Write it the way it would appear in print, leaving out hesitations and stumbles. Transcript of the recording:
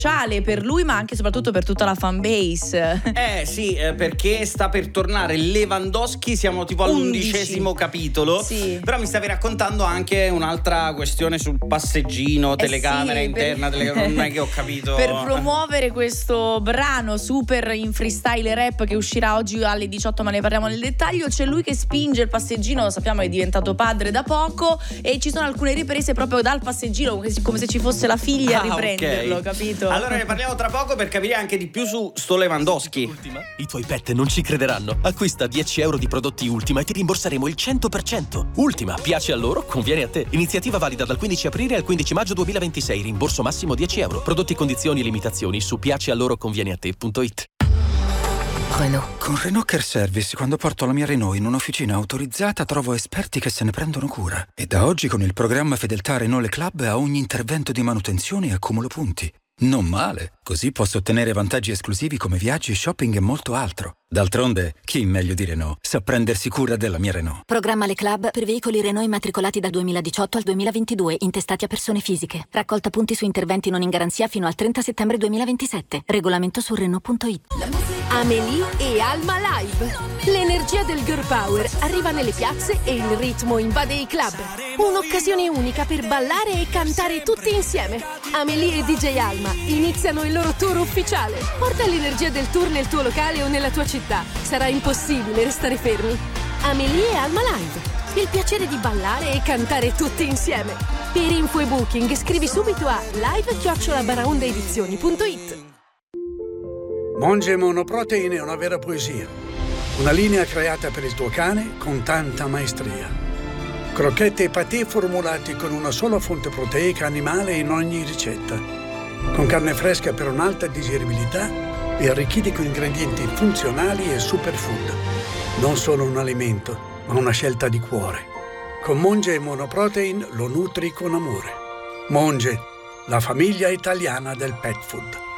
per lui, ma anche e soprattutto per tutta la fan base. Sì, perché sta per tornare Lewandowski, siamo tipo all'11° capitolo. Sì. Però mi stavi raccontando anche un'altra questione sul passeggino, telecamera interna, non è che ho capito. Per promuovere questo brano super in freestyle rap che uscirà oggi alle 18, ma ne parliamo nel dettaglio, c'è lui che spinge il passeggino, sappiamo è diventato padre da poco e ci sono alcune riprese proprio dal passeggino, come se ci fosse la figlia a riprenderlo, okay. Capito? Allora ne parliamo tra poco per capire anche di più su sto Lewandowski. Ultima? I tuoi pet non ci crederanno. Acquista 10 euro di prodotti Ultima e ti rimborseremo il 100%. Ultima, piace a loro, conviene a te. Iniziativa valida dal 15 aprile al 15 maggio 2026. Rimborso massimo 10 euro. Prodotti, condizioni e limitazioni su piacealloroconvieneate.it. Renault. Con Renault Care Service, quando porto la mia Renault in un'officina autorizzata, trovo esperti che se ne prendono cura. E da oggi con il programma Fedeltà Renault Le Club a ogni intervento di manutenzione accumulo punti. Non male, così posso ottenere vantaggi esclusivi come viaggi, shopping e molto altro. D'altronde, chi meglio di Renault sa prendersi cura della mia Renault. Programma Le Club per veicoli Renault immatricolati dal 2018 al 2022, intestati a persone fisiche. Raccolta punti su interventi non in garanzia fino al 30 settembre 2027. Regolamento su Renault.it. Amélie e Alma Live. L'energia del girl power arriva nelle piazze e il ritmo invade i club. Un'occasione unica per ballare e cantare tutti insieme. Amélie e DJ Alma iniziano il loro tour ufficiale. Porta l'energia del tour nel tuo locale o nella tua città. Sarà impossibile restare fermi. Amélie e Alma Live. Il piacere di ballare e cantare tutti insieme. Per info e booking scrivi subito a live@baraondaedizioni.it. Monge Monoprotein è una vera poesia. Una linea creata per il tuo cane con tanta maestria. Crocchette e patè formulati con una sola fonte proteica animale in ogni ricetta. Con carne fresca per un'alta digeribilità e arricchiti con ingredienti funzionali e superfood. Non solo un alimento, ma una scelta di cuore. Con Monge Monoprotein lo nutri con amore. Monge, la famiglia italiana del pet food.